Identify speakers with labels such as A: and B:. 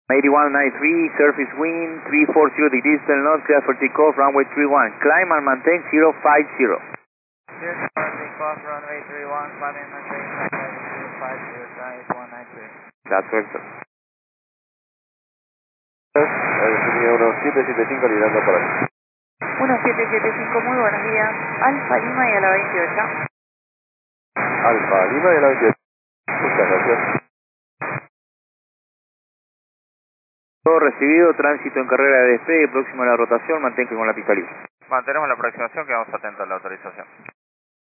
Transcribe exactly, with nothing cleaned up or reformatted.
A: eighty-one ninety-three, surface wind, three forty degrees to the north, clear for takeoff, runway three one. Climb and maintain zero five zero.
B: Clear for takeoff, runway three one, climb and maintain zero five zero, climb eighty-one ninety-three.
A: That's right, sir.
C: Tenía uno siete siete cinco liderando por aquí.
D: uno siete siete cinco, muy buenos días. Alfa Lima y a la veintiocho.
C: Alfa Lima y a la veintiocho. Muchas gracias.
A: Todo recibido, tránsito en carrera de despegue, próximo a la rotación, mantén con la pista libre.
B: Mantenemos la aproximación, quedamos atentos a la autorización.